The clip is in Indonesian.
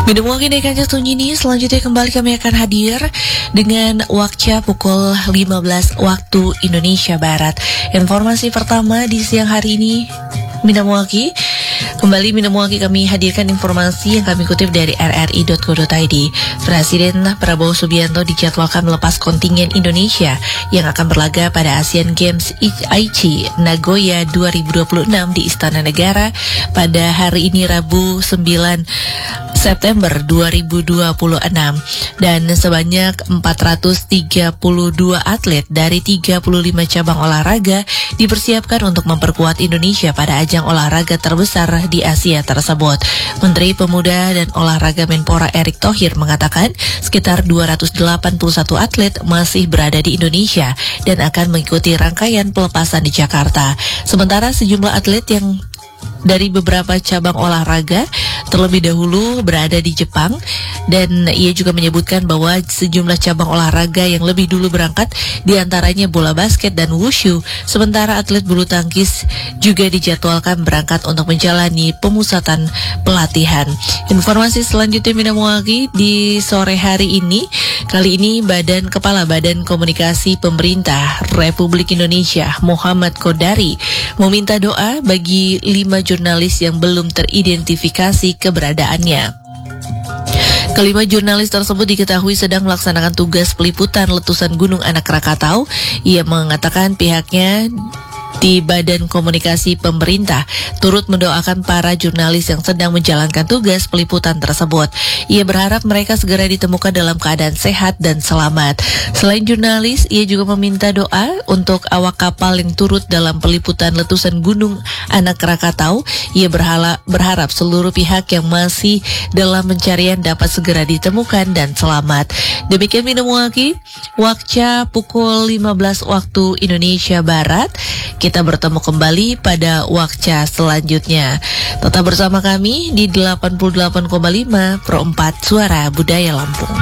Minum Kanjeng Tunjini, selanjutnya kembali kami akan hadir dengan waktu pukul 15 waktu Indonesia Barat. Informasi pertama di siang hari ini, Minamwaki. Kembali Minamwaki kami hadirkan informasi yang kami kutip dari rri.co.id. Presiden Prabowo Subianto dijadwalkan melepas kontingen Indonesia yang akan berlaga pada Asian Games Aichi Nagoya 2026 di Istana Negara pada hari ini Rabu 9 September 2026, dan sebanyak 432 atlet dari 35 cabang olahraga dipersiapkan untuk memperkuat Indonesia pada ajang olahraga terbesar di Asia tersebut. Menteri Pemuda dan Olahraga Menpora Erick Thohir mengatakan sekitar 281 atlet masih berada di Indonesia dan akan mengikuti rangkaian pelepasan di Jakarta. Sementara sejumlah atlet yang dari beberapa cabang olahraga terlebih dahulu berada di Jepang, dan ia juga menyebutkan bahwa sejumlah cabang olahraga yang lebih dulu berangkat diantaranya bola basket dan wushu, sementara atlet bulu tangkis juga dijadwalkan berangkat untuk menjalani pemusatan pelatihan. Informasi selanjutnya Minamwaki di sore hari ini, kali ini Kepala Badan Komunikasi Pemerintah Republik Indonesia Muhammad Kodari meminta doa bagi 5 jurnalis yang belum teridentifikasi keberadaannya. Kelima jurnalis tersebut diketahui sedang melaksanakan tugas peliputan letusan Gunung Anak Rakatau. Ia mengatakan pihaknya di Badan Komunikasi Pemerintah turut mendoakan para jurnalis yang sedang menjalankan tugas peliputan tersebut. Ia berharap mereka segera ditemukan dalam keadaan sehat dan selamat. Selain jurnalis, ia juga meminta doa untuk awak kapal yang turut dalam peliputan letusan Gunung Anak Rakatau. Ia berharap seluruh pihak yang masih dalam pencarian dapat segera ditemukan dan selamat. Demikian Minamwaki, waktu pukul 15 waktu Indonesia Barat. Kita bertemu kembali pada waktu selanjutnya. Tetap bersama kami di 88,5 Pro 4 Suara Budaya Lampung.